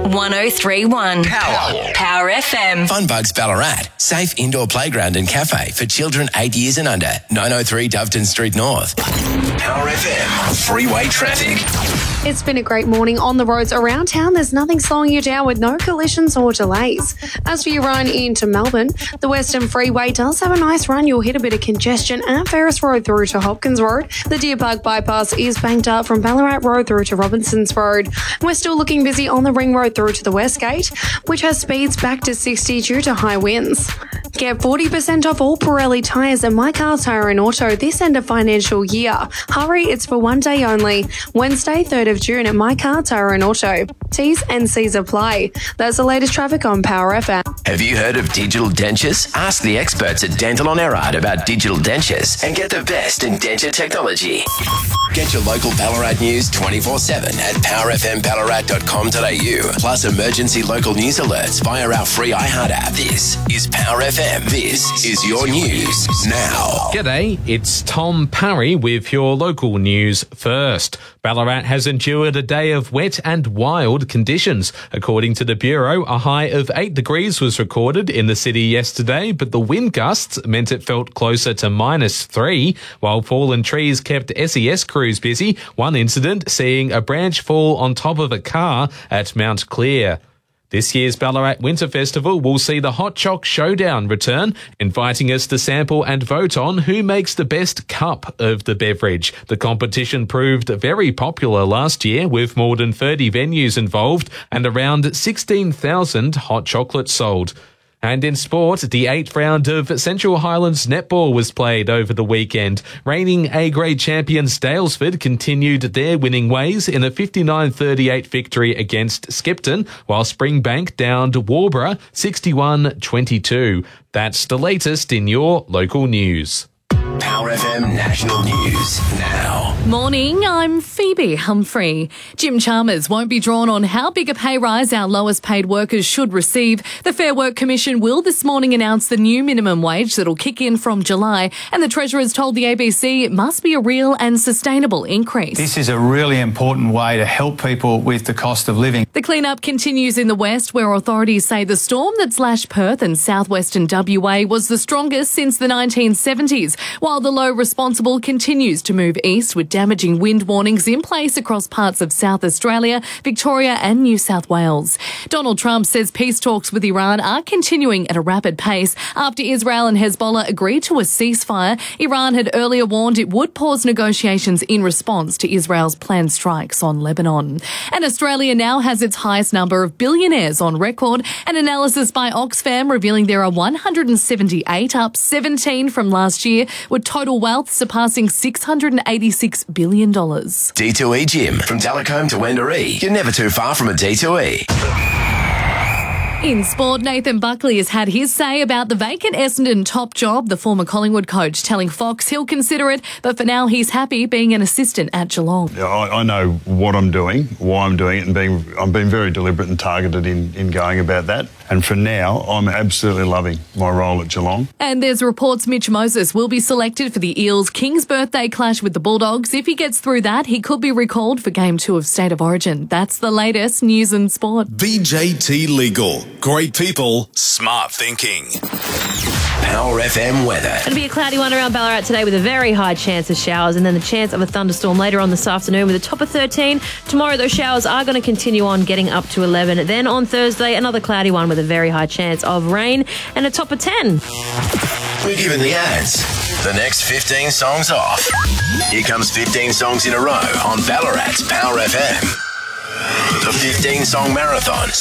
1031. Power FM. Funbugs Ballarat. Safe indoor playground and cafe for children 8 years and under. 903 Doveton Street North. Power FM. Freeway traffic. It's been a great morning on the roads around town. There's nothing slowing you down with no collisions or delays. As for your run into Melbourne, the Western Freeway does have a nice run. You'll hit a bit of congestion at Ferris Road through to Hopkins Road. The Deer Park bypass is banked up from Ballarat Road through to Robinsons Road. We're still looking busy on the Ring Road through to the West Gate, which has speeds back to 60 due to high winds. Get 40% off all Pirelli tyres at My Car Tyre and Auto this end of financial year. Hurry, it's for one day only. Wednesday, 3rd of June at My Car Tyre and Auto. T's and C's apply. That's the latest traffic on Power FM. Have you heard of digital dentures? Ask the experts at Dental on Erard about digital dentures and get the best in denture technology. Get your local Ballarat news 24/7 at powerfmballarat.com.au. Plus emergency local news alerts via our free iHeart app. This is Power FM. This is your news now. G'day, it's Tom Parry with your local news first. Ballarat has endured a day of wet and wild conditions. According to the Bureau, a high of 8 degrees was recorded in the city yesterday, but the wind gusts meant it felt closer to -3, while fallen trees kept SES crews busy, one incident seeing a branch fall on top of a car at Mount Clear. This year's Ballarat Winter Festival will see the Hot Choc Showdown return, inviting us to sample and vote on who makes the best cup of the beverage. The competition proved very popular last year, with more than 30 venues involved and around 16,000 hot chocolates sold. And in sport, the 8th round of Central Highlands netball was played over the weekend. Reigning A-grade champions Daylesford continued their winning ways in a 59-38 victory against Skipton, while Springbank downed Warborough 61-22. That's the latest in your local news. Power FM National News now. Morning, I'm Phoebe Humphrey. Jim Chalmers won't be drawn on how big a pay rise our lowest paid workers should receive. The Fair Work Commission will this morning announce the new minimum wage that'll kick in from July, and the Treasurer's told the ABC it must be a real and sustainable increase. This is a really important way to help people with the cost of living. The clean-up continues in the west, where authorities say the storm that slashed Perth and southwestern WA was the strongest since the 1970s, while the low responsible continues to move east with damaging wind warnings in place across parts of South Australia, Victoria and New South Wales. Donald Trump says peace talks with Iran are continuing at a rapid pace after Israel and Hezbollah agreed to a ceasefire. Iran had earlier warned it would pause negotiations in response to Israel's planned strikes on Lebanon. And Australia now has its highest number of billionaires on record. An analysis by Oxfam revealing there are 178, up 17 from last year, with total wealth surpassing $686 billion. D2E Gym. From Talcombe to Wendouree. You're never too far from a D2E. In sport, Nathan Buckley has had his say about the vacant Essendon top job, the former Collingwood coach telling Fox he'll consider it, but for now he's happy being an assistant at Geelong. I know what I'm doing, why I'm doing it, and I'm being very deliberate and targeted in going about that. And for now, I'm absolutely loving my role at Geelong. And there's reports Mitch Moses will be selected for the Eels' King's birthday clash with the Bulldogs. If he gets through that, he could be recalled for Game 2 of State of Origin. That's the latest news and sport. VJT Legal. Great people, smart thinking. Power FM weather. It'll be a cloudy one around Ballarat today with a very high chance of showers, and then the chance of a thunderstorm later on this afternoon with a top of 13. Tomorrow those showers are going to continue on, getting up to 11. Then on Thursday, another cloudy one with a very high chance of rain and a top of 10. We're giving the ads. The next 15 songs off. Here comes 15 songs in a row on Ballarat's Power FM. The 15-song marathon